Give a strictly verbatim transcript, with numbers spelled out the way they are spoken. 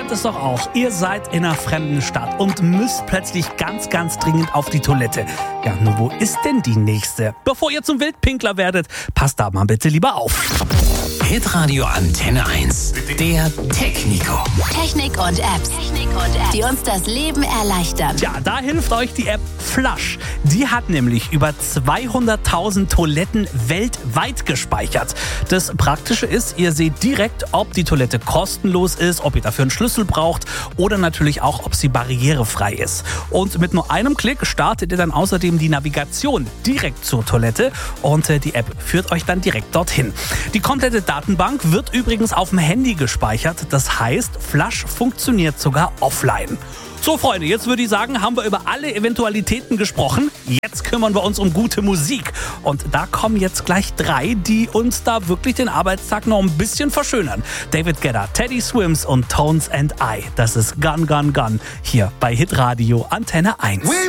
kennt es doch auch. Ihr seid in einer fremden Stadt und müsst plötzlich ganz, ganz dringend auf die Toilette. Ja, nur wo ist denn die nächste? Bevor ihr zum Wildpinkler werdet, passt da mal bitte lieber auf. Hitradio Antenne eins. Der Technico. Technik und Apps, Technik und Apps, die uns das Leben erleichtern. Ja, da hilft euch die App Flush. Die hat nämlich über zweihunderttausend Toiletten weltweit gespeichert. Das Praktische ist, ihr seht direkt, ob die Toilette kostenlos ist, ob ihr dafür einen Schlüssel braucht oder natürlich auch, ob sie barrierefrei ist. Und mit nur einem Klick startet ihr dann außerdem die Navigation direkt zur Toilette und die App führt euch dann direkt dorthin. Die komplette Datenbank wird übrigens auf dem Handy gespeichert. Das heißt, Flush funktioniert sogar offline. So, Freunde, jetzt würde ich sagen, haben wir über alle Eventualitäten gesprochen. Jetzt kümmern wir uns um gute Musik. Und da kommen jetzt gleich drei, die uns da wirklich den Arbeitstag noch ein bisschen verschönern. David Guetta, Teddy Swims und Tones and I. Das ist Gun, Gun, Gun hier bei Hitradio Antenne eins.